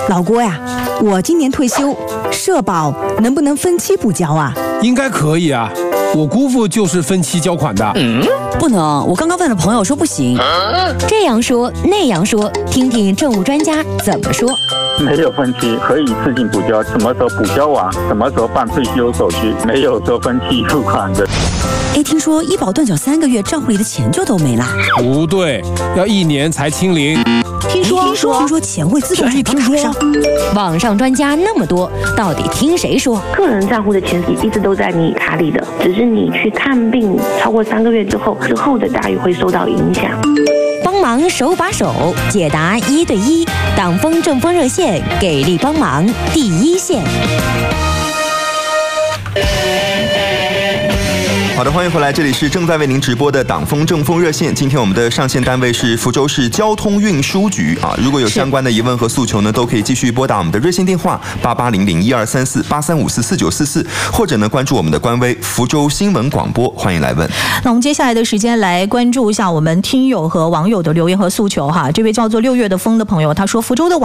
老郭呀，我今年退休，社保能不能分期补交啊？ 应该可以啊，我姑父就是分期交款的。 不能，我刚刚问了朋友说不行。 这样说那样说，听听政务专家怎么说。 没有分期，可以自行补交，什么时候补交完，什么时候办退休手续，没有说分期付款的。 听说医保断缴3个月，账户里的钱就都没了。 不对，要1年才清零。 听说钱会自动转到卡上。 网上专家那么多，到底听谁说？ 个人账户的钱一直都在你卡里的，只是你去看病超过3个月之后的待遇会受到影响。 帮忙手把手解答1对1，党风政风热线给力帮忙第一线。 好的，欢迎回来，这里是正在为您直播的党风政风热线。今天我们的上线单位是福州市交通运输局啊。如果有相关的疑问和诉求呢，都可以继续拨打我们的热线电话8800123483544944，或者呢关注我们的官微福州新闻广播，欢迎来问。 那我们接下来的时间来关注一下我们听友和网友的留言和诉求哈。这位叫做6月的风的朋友，他说福州的